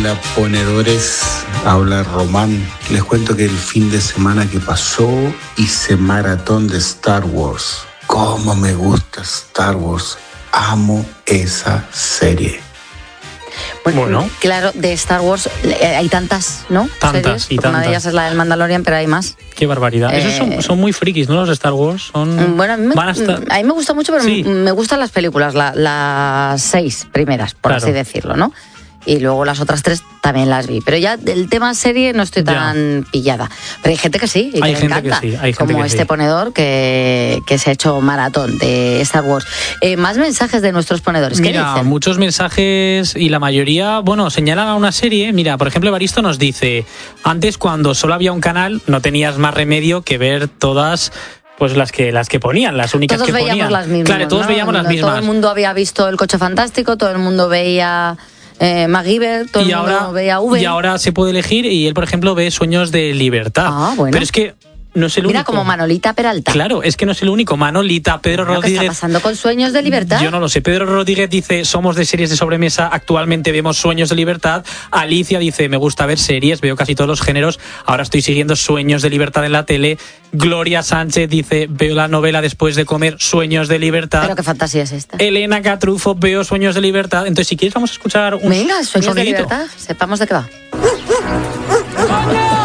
Hola ponedores, habla Román. Les cuento que el fin de semana que pasó hice maratón de Star Wars. Cómo me gusta Star Wars, amo esa serie. Bueno, claro, de Star Wars hay tantas, ¿no? Tantas series, y tantas. Una de ellas es la del Mandalorian, pero hay más. Qué barbaridad. Esos son muy frikis, ¿no? Los de Star Wars. Bueno, a mí me gusta mucho, pero sí. Me gustan las películas, las 6 primeras, por así decirlo, ¿no? Y luego las otras 3 también las vi. Pero ya del tema serie no estoy tan pillada. Pero hay gente que sí, y que le encanta. Como este ponedor que se ha hecho maratón de Star Wars. Más mensajes de nuestros ponedores. ¿Qué dicen? Muchos mensajes y la mayoría, señalan a una serie. Mira, por ejemplo, Evaristo nos dice: antes, cuando solo había un canal, no tenías más remedio que ver todas... Pues las que ponían, las únicas todos que ponían. Veíamos las mismas, claro, todos veíamos las mismas. Todo el mundo había visto El Coche Fantástico, todo el mundo veía MacGyver, todo el mundo veía V. Y ahora se puede elegir, y él, por ejemplo, ve Sueños de Libertad. Bueno. Pero es que no es el único. Mira, como Manolita Peralta. Claro, es que no es el único. Manolita, Pedro Rodríguez. ¿Qué está pasando con Sueños de Libertad? Yo no lo sé. Pedro Rodríguez dice: somos de series de sobremesa, actualmente vemos Sueños de Libertad. Alicia dice: me gusta ver series, veo casi todos los géneros, ahora estoy siguiendo Sueños de Libertad en la tele. Gloria Sánchez dice: veo la novela después de comer, Sueños de Libertad. Pero qué fantasía es esta. Elena Catrufo: veo Sueños de Libertad. Entonces, si quieres, vamos a escuchar un Venga, Sueños sonidito. de Libertad, sepamos de qué va.